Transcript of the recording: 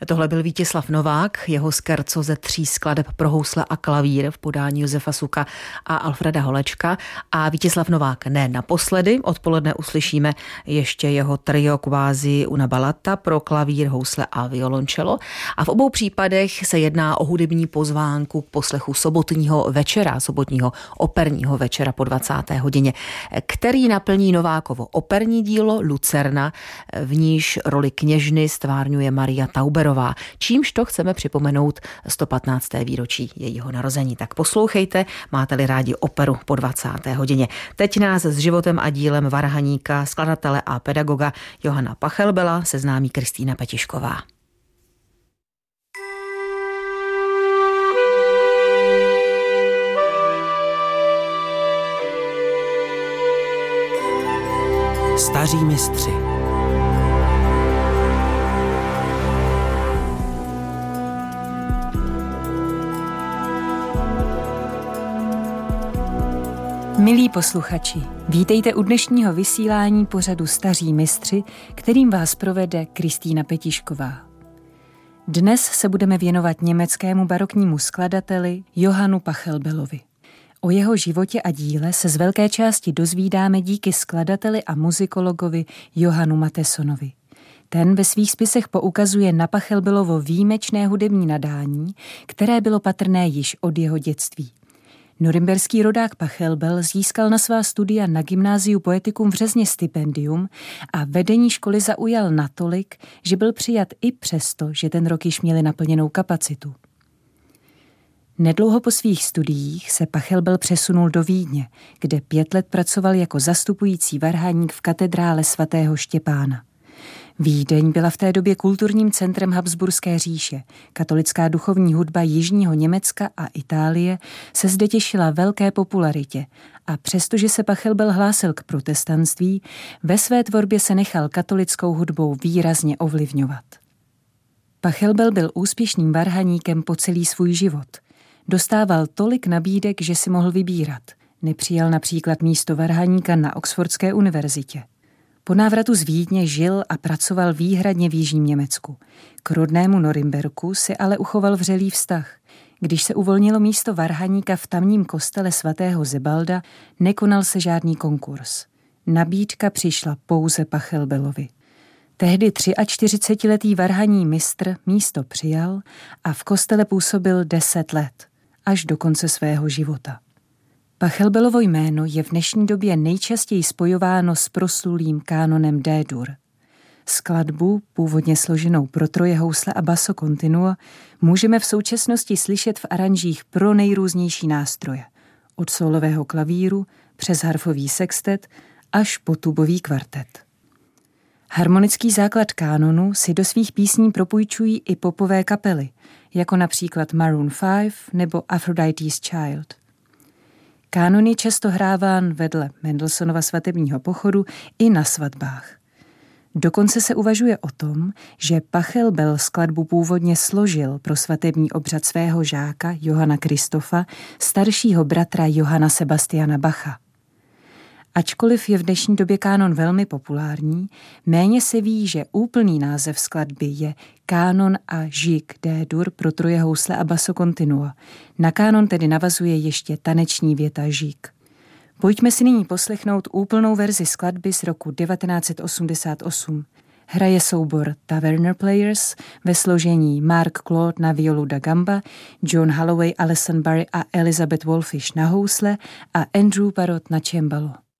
Tohle byl Vítězslav Novák, jeho scherzo ze 3 skladeb pro housle a klavír v podání Josefa Suka a Alfreda Holečka. A Vítězslav Novák ne naposledy, odpoledne uslyšíme ještě jeho trio Quasi una ballata pro klavír, housle a violoncello. A v obou případech se jedná o hudební pozvánku k poslechu sobotního operního večera po 20. hodině, který naplní Novákovo operní dílo Lucerna, v níž roli kněžny stvárňuje Maria Tauberová, čímž to chceme připomenout 115. výročí jejího narození. Tak poslouchejte, máte-li rádi operu po 20. hodině. Teď nás s životem a dílem varhaníka, skladatele a pedagoga Johana Pachelbela seznámí Kristýna Petišková. Staří mistři. Milí posluchači, vítejte u dnešního vysílání pořadu Staří mistři, kterým vás provede Kristýna Petišková. Dnes se budeme věnovat německému baroknímu skladateli Johannu Pachelbelovi. O jeho životě a díle se z velké části dozvídáme díky skladateli a muzikologovi Johannu Mathesonovi. Ten ve svých spisech poukazuje na Pachelbelovo výjimečné hudební nadání, které bylo patrné již od jeho dětství. Norimberský rodák Pachelbel získal na svá studia na Gymnáziu Poeticum v Řezně stipendium a vedení školy zaujal natolik, že byl přijat i přesto, že ten rok již měli naplněnou kapacitu. Nedlouho po svých studiích se Pachelbel přesunul do Vídně, kde 5 let pracoval jako zastupující varhaník v katedrále svatého Štěpána. Vídeň byla v té době kulturním centrem Habsburské říše. Katolická duchovní hudba jižního Německa a Itálie se zde těšila velké popularitě a přestože se Pachelbel hlásil k protestantství, ve své tvorbě se nechal katolickou hudbou výrazně ovlivňovat. Pachelbel byl úspěšným varhaníkem po celý svůj život. Dostával tolik nabídek, že si mohl vybírat. Nepřijal například místo varhaníka na Oxfordské univerzitě. Po návratu z Vídně žil a pracoval výhradně v jižním Německu. K rodnému Norimberku si ale uchoval vřelý vztah. Když se uvolnilo místo varhaníka v tamním kostele svatého Zebalda, nekonal se žádný konkurs. Nabídka přišla pouze Pachelbelovi. Tehdy 43letý varhaní mistr místo přijal a v kostele působil 10 let, až do konce svého života. Pachelbelovo jméno je v dnešní době nejčastěji spojováno s proslulým kánonem D-dur. Skladbu, původně složenou pro troje housle a basso continuo, můžeme v současnosti slyšet v aranžích pro nejrůznější nástroje, od sólového klavíru přes harfový sextet až po tubový kvartet. Harmonický základ kánonu si do svých písní propůjčují i popové kapely, jako například Maroon 5 nebo Aphrodite's Child. Kánon je často hráván vedle Mendelssohnova svatebního pochodu i na svatbách. Dokonce se uvažuje o tom, že Pachelbel skladbu původně složil pro svatební obřad svého žáka Johanna Christopha, staršího bratra Johanna Sebastiana Bacha. Ačkoliv je v dnešní době kánon velmi populární, méně se ví, že úplný název skladby je Kánon a Žik D-dur pro troje housle a basso continuo. Na kánon tedy navazuje ještě taneční věta Žik. Pojďme si nyní poslechnout úplnou verzi skladby z roku 1988. Hraje soubor Taverner Players ve složení Mark Claude na violu da gamba, John Holloway, Alison Barry a Elizabeth Wolfish na housle a Andrew Parrott na cembalo.